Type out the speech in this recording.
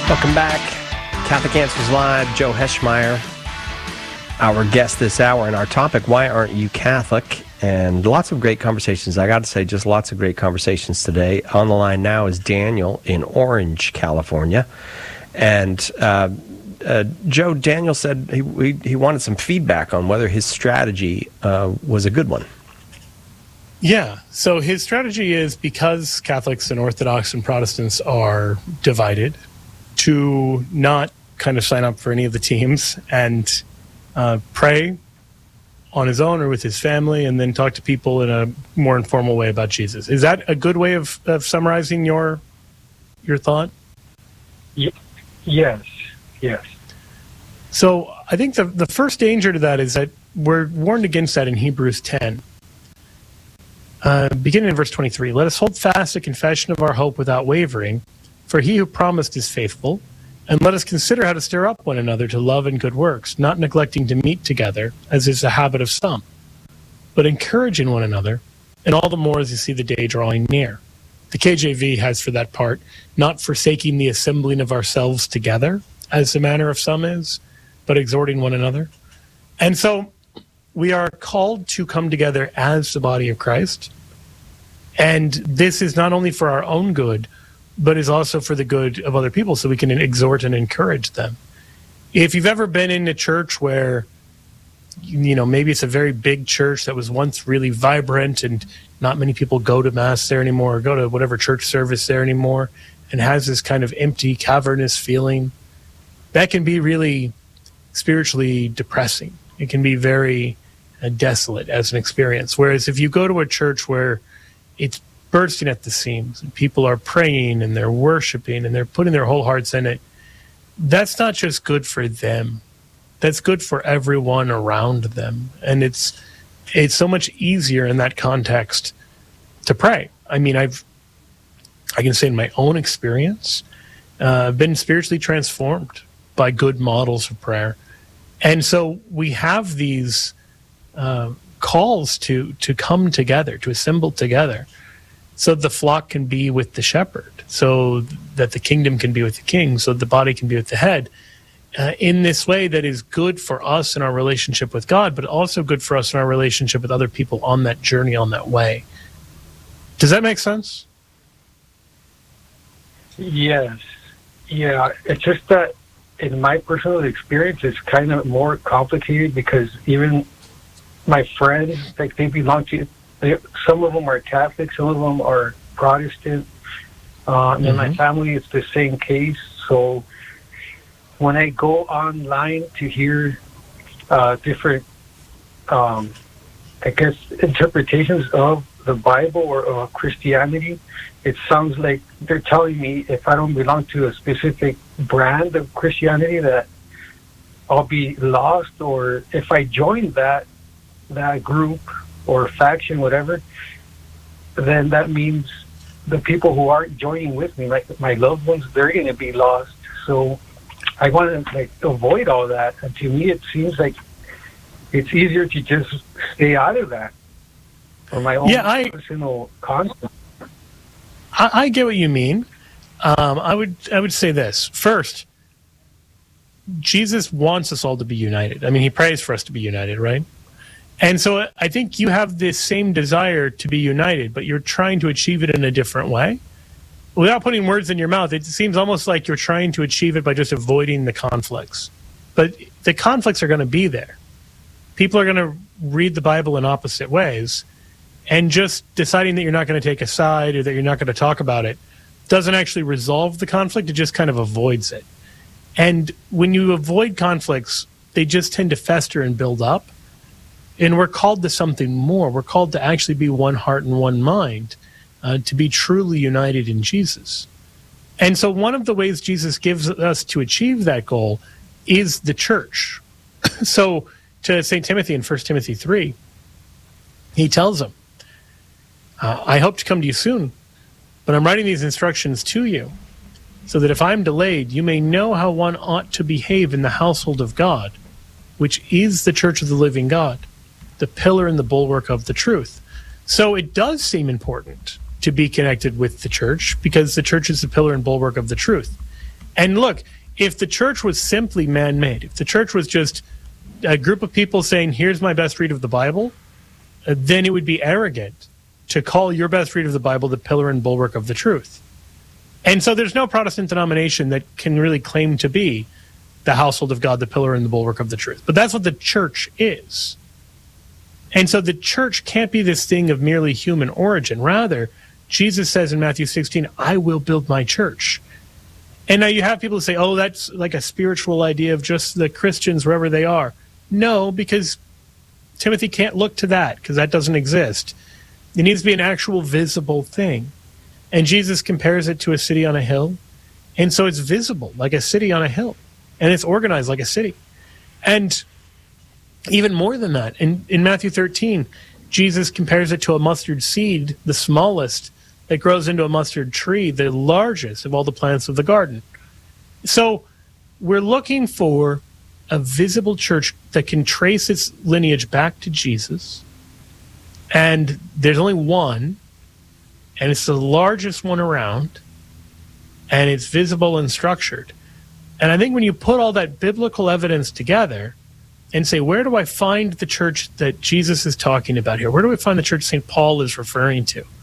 Welcome back. Catholic Answers Live, Joe Heschmeyer, our guest this hour, and our topic, why aren't you Catholic? And lots of great conversations. I got to say, just lots of great conversations today. On the line now is Daniel in Orange, California. And Joe, Daniel said he wanted some feedback on whether his strategy was a good one. Yeah, so his strategy is, because Catholics and Orthodox and Protestants are divided, to not kind of sign up for any of the teams and pray on his own or with his family, and then talk to people in a more informal way about Jesus. Is that a good way of summarizing your thought? Yes. So I think the first danger to that is that we're warned against that in Hebrews 10. Beginning in verse 23, let us hold fast the confession of our hope without wavering, for he who promised is faithful. And let us consider how to stir up one another to love and good works, not neglecting to meet together, as is the habit of some, but encouraging one another, and all the more as you see the day drawing near. The KJV has for that part, not forsaking the assembling of ourselves together, as the manner of some is, but exhorting one another. And so we are called to come together as the body of Christ. And this is not only for our own good, but is also for the good of other people, so we can exhort and encourage them. If you've ever been in a church where, maybe it's a very big church that was once really vibrant and not many people go to Mass there anymore, or go to whatever church service there anymore, and has this kind of empty, cavernous feeling, that can be really spiritually depressing. It can be very desolate as an experience. Whereas if you go to a church where it's bursting at the seams, and people are praying and they're worshiping and they're putting their whole hearts in it, that's not just good for them. That's good for everyone around them. And it's so much easier in that context to pray. I mean, I can say in my own experience, I've been spiritually transformed by good models of prayer. And so we have these calls to come together, to assemble together, so the flock can be with the shepherd, so that the kingdom can be with the king, so the body can be with the head, in this way that is good for us in our relationship with God, but also good for us in our relationship with other people on that journey, on that way. Does that make sense? Yes. Yeah, it's just that in my personal experience, it's kind of more complicated, because even my friends, like, they belong to, some of them are Catholic, some of them are Protestant. In my family, it's the same case. So when I go online to hear different, interpretations of the Bible or of Christianity, it sounds like they're telling me if I don't belong to a specific brand of Christianity, that I'll be lost, or if I join that group or faction, whatever, then that means the people who aren't joining with me, like my loved ones, they're going to be lost. So I want to avoid all that. And to me, it seems like it's easier to just stay out of that for my own personal concept. I get what you mean. I would say this. First, Jesus wants us all to be united. I mean, he prays for us to be united, right? And so I think you have this same desire to be united, but you're trying to achieve it in a different way. Without putting words in your mouth, it seems almost like you're trying to achieve it by just avoiding the conflicts. But the conflicts are going to be there. People are going to read the Bible in opposite ways, and just deciding that you're not going to take a side or that you're not going to talk about it doesn't actually resolve the conflict. It just kind of avoids it. And when you avoid conflicts, they just tend to fester and build up. And we're called to something more. We're called to actually be one heart and one mind, to be truly united in Jesus. And so one of the ways Jesus gives us to achieve that goal is the church. So to St. Timothy in 1 Timothy 3, he tells him, I hope to come to you soon, but I'm writing these instructions to you, so that if I'm delayed, you may know how one ought to behave in the household of God, which is the church of the living God, the pillar and the bulwark of the truth. So it does seem important to be connected with the church, because the church is the pillar and bulwark of the truth. And look, if the church was simply man-made, if the church was just a group of people saying, here's my best read of the Bible, then it would be arrogant to call your best read of the Bible the pillar and bulwark of the truth. And so there's no Protestant denomination that can really claim to be the household of God, the pillar and the bulwark of the truth. But that's what the church is. And so the church can't be this thing of merely human origin. Rather, Jesus says in Matthew 16, I will build my church. And now you have people who say, oh, that's like a spiritual idea of just the Christians wherever they are. No, because Timothy can't look to that, because that doesn't exist. It needs to be an actual visible thing. And Jesus compares it to a city on a hill. And so it's visible, like a city on a hill. And it's organized like a city. And even more than that, in Matthew 13, Jesus compares it to a mustard seed, the smallest, that grows into a mustard tree, the largest of all the plants of the garden. So we're looking for a visible church that can trace its lineage back to Jesus. And there's only one, and it's the largest one around, and it's visible and structured. And I think when you put all that biblical evidence together and say, where do I find the church that Jesus is talking about here? Where do I find the church St. Paul is referring to?